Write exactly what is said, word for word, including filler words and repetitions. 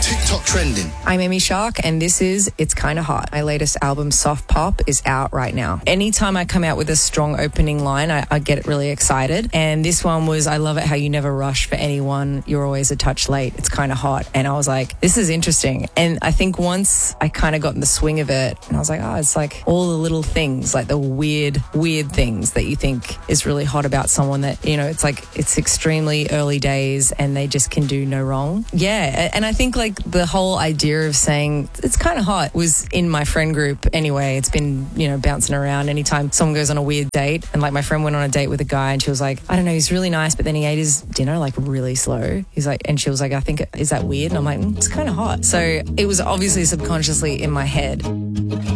TikTok trending. I'm Amy Shark, and this is It's Kinda Hot. My latest album, Soft Pop, is out right now. Anytime I come out with a strong opening line, I, I get really excited. And this one was, I love it how you never rush for anyone. You're always a touch late. It's kinda hot. And I was like, this is interesting. And I think once I kind of got in the swing of it, and I was like, oh, it's like all the little things, like the weird, weird things that you think is really hot about someone that, you know, it's like, it's extremely early days and they just can do no wrong. Yeah. And I think like the whole idea of saying it's kind of hot was in my friend group anyway. It's been, you know, bouncing around anytime someone goes on a weird date. And like my friend went on a date with a guy and she was like, I don't know, he's really nice, but then he ate his dinner like really slow. He's like, and she was like, I think, is that weird? And I'm like, mm, it's kind of hot. So it was obviously subconsciously in my head.